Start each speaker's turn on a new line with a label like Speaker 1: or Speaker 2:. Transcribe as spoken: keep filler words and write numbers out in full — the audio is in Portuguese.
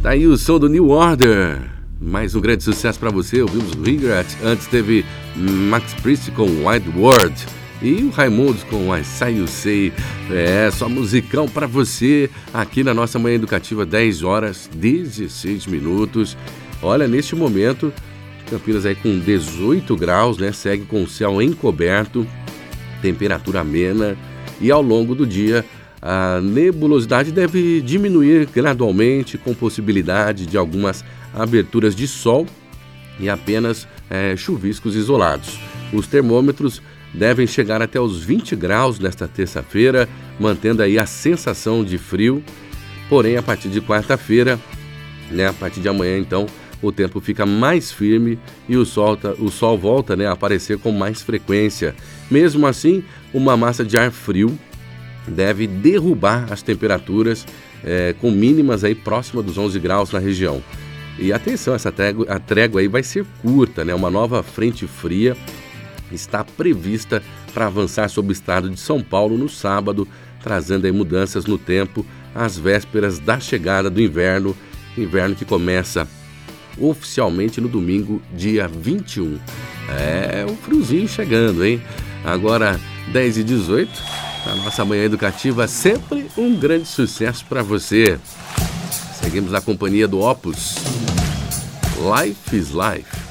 Speaker 1: Tá aí o som do New Order. Mais um grande sucesso pra você. Ouvimos Regret. Antes teve Max Priest com Wide World. E o Raimundos com I Say You Say. É, só musicão pra você. Aqui na nossa Manhã Educativa, dez horas, dezesseis minutos. Olha, neste momento, Campinas aí com dezoito graus, né? Segue com o céu encoberto. Temperatura amena. E ao longo do dia, a nebulosidade deve diminuir gradualmente, com possibilidade de algumas aberturas de sol e apenas é, chuviscos isolados. Os termômetros devem chegar até os vinte graus nesta terça-feira, mantendo aí a sensação de frio. Porém, a partir de quarta-feira, né, a partir de amanhã, então, o tempo fica mais firme e o sol, tá, o sol volta, né, a aparecer com mais frequência. Mesmo assim, uma massa de ar frio deve derrubar as temperaturas é, com mínimas aí próxima dos onze graus na região. E atenção, essa trégua, a trégua aí vai ser curta, né? Uma nova frente fria está prevista para avançar sobre o estado de São Paulo no sábado, trazendo aí mudanças no tempo às vésperas da chegada do inverno, inverno que começa oficialmente no domingo, dia vinte e um. É, um friozinho chegando, hein? Agora, dez e dezoito, a nossa Manhã Educativa, sempre um grande sucesso para você. Seguimos na companhia do Opus. Life is Life.